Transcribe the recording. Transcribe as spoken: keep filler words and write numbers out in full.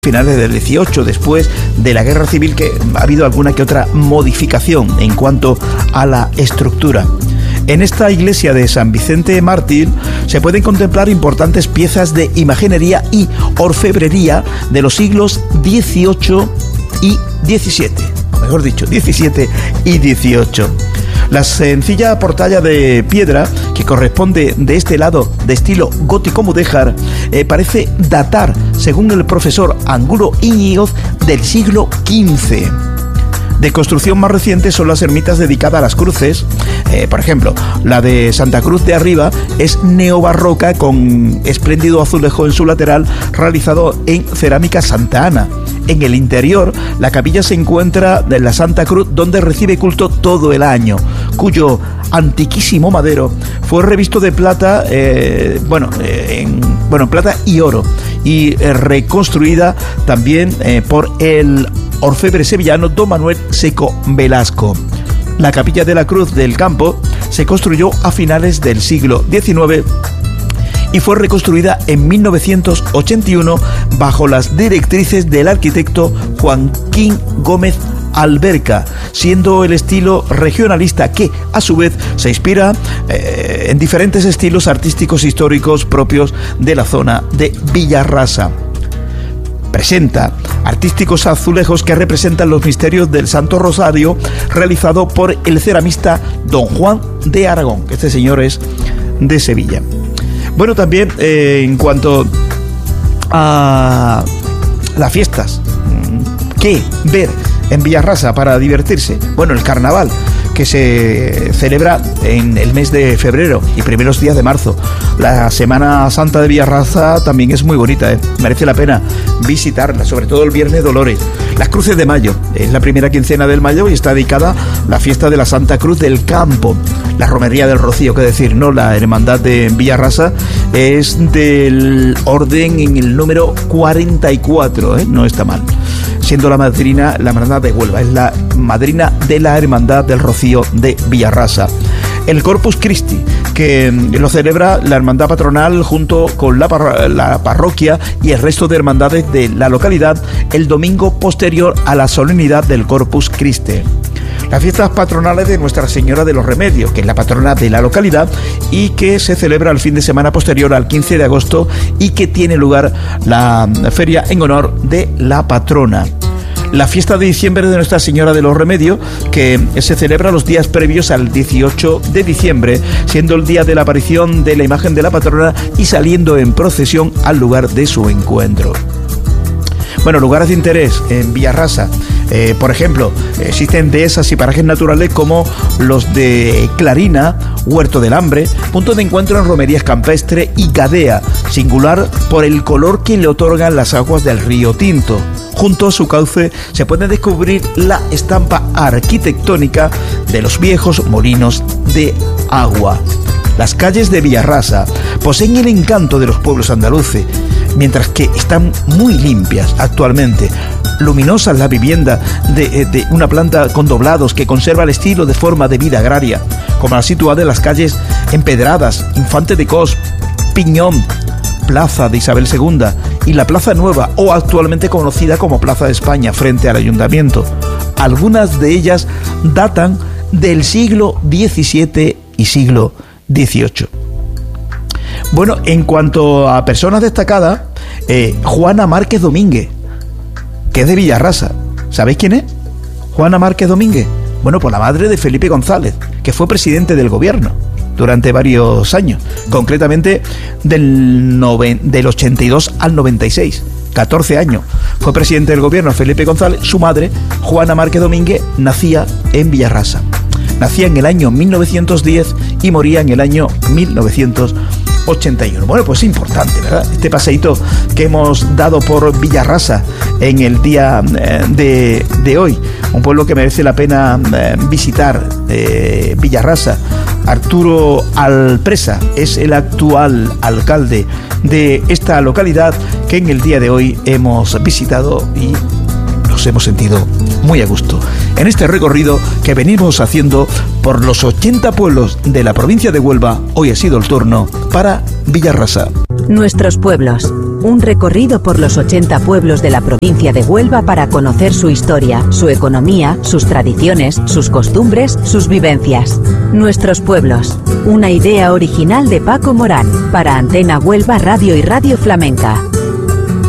finales del dieciocho, después de la Guerra Civil, que ha habido alguna que otra modificación en cuanto a la estructura. En esta iglesia de San Vicente Mártir se pueden contemplar importantes piezas de imaginería y orfebrería de los siglos dieciocho y diecisiete, mejor dicho, diecisiete y dieciocho. La sencilla portalla de piedra, que corresponde de este lado de estilo gótico mudéjar, eh, parece datar, según el profesor Angulo Íñiguez, del siglo quince. De construcción más reciente son las ermitas dedicadas a las cruces. Eh, por ejemplo, la de Santa Cruz de Arriba es neobarroca con espléndido azulejo en su lateral realizado en cerámica Santa Ana. En el interior, la capilla se encuentra de la Santa Cruz, donde recibe culto todo el año, cuyo antiquísimo madero fue revisto de plata, eh, bueno, eh, en, bueno, plata y oro, y eh, reconstruida también eh, por el orfebre sevillano don Manuel Seco Velasco. La capilla de la Cruz del Campo se construyó a finales del siglo diecinueve y fue reconstruida en mil novecientos ochenta y uno bajo las directrices del arquitecto Joaquín Gómez Alberca, siendo el estilo regionalista que, a su vez, se inspira eh, en diferentes estilos artísticos históricos propios de la zona de Villarrasa. Presenta artísticos azulejos que representan los misterios del Santo Rosario, realizado por el ceramista don Juan de Aragón, que este señor es de Sevilla. Bueno, también eh, en cuanto a las fiestas, ¿qué ver en Villarrasa para divertirse? Bueno, el carnaval, que se celebra en el mes de febrero y primeros días de marzo. La Semana Santa de Villarrasa también es muy bonita, ¿eh? Merece la pena visitarla, sobre todo el Viernes Dolores. Las Cruces de Mayo, es la primera quincena del mayo y está dedicada a la fiesta de la Santa Cruz del Campo. La Romería del Rocío, que decir, ¿no? La hermandad de Villarrasa es del orden en el número cuarenta y cuatro, ¿eh? No está mal. Siendo la madrina la hermandad de Huelva, es la madrina de la hermandad del Rocío de Villarrasa. El Corpus Christi, que lo celebra la hermandad patronal junto con la, parro- la parroquia y el resto de hermandades de la localidad el domingo posterior a la solemnidad del Corpus Christi. Las fiestas patronales de Nuestra Señora de los Remedios, que es la patrona de la localidad y que se celebra el fin de semana posterior al quince de agosto y que tiene lugar la feria en honor de la patrona. La fiesta de diciembre de Nuestra Señora de los Remedios, que se celebra los días previos al dieciocho de diciembre, siendo el día de la aparición de la imagen de la patrona y saliendo en procesión al lugar de su encuentro. Bueno, lugares de interés en Villarrasa. Eh, por ejemplo, existen dehesas y parajes naturales como los de Clarina, Huerto del Hambre, punto de encuentro en romerías campestre y Gadea, singular por el color que le otorgan las aguas del río Tinto. Junto a su cauce se puede descubrir la estampa arquitectónica de los viejos molinos de agua. Las calles de Villarrasa poseen el encanto de los pueblos andaluces, mientras que están muy limpias actualmente. Luminosas la vivienda de, de una planta con doblados que conserva el estilo de forma de vida agraria, como la situada en las calles empedradas Infante de Cos, Piñón, Plaza de Isabel segunda y la Plaza Nueva, o actualmente conocida como Plaza de España, frente al Ayuntamiento. Algunas de ellas datan del siglo diecisiete y siglo dieciocho. Bueno, en cuanto a personas destacadas, eh, Juana Márquez Domínguez, que es de Villarrasa. ¿Sabéis quién es? Juana Márquez Domínguez. Bueno, pues la madre de Felipe González, que fue presidente del gobierno durante varios años, concretamente del, noven, del ochenta y dos al noventa y seis, catorce años. Fue presidente del gobierno Felipe González. Su madre, Juana Márquez Domínguez, nacía en Villarrasa. Nacía en el año mil novecientos diez y moría en el año mil novecientos ochenta y uno. Bueno, pues importante, ¿verdad? Este paseíto que hemos dado por Villarrasa en el día eh, de, de hoy. Un pueblo que merece la pena eh, visitar, eh, Villarrasa. Arturo Alpresa es el actual alcalde de esta localidad que en el día de hoy hemos visitado y nos hemos sentido muy a gusto en este recorrido que venimos haciendo por los ochenta pueblos de la provincia de Huelva. Hoy ha sido el turno para Villarrasa. Nuestros pueblos. Un recorrido por los ochenta pueblos de la provincia de Huelva para conocer su historia, su economía, sus tradiciones, sus costumbres, sus vivencias. Nuestros pueblos. Una idea original de Paco Morán, para Antena Huelva Radio y Radio Flamenca.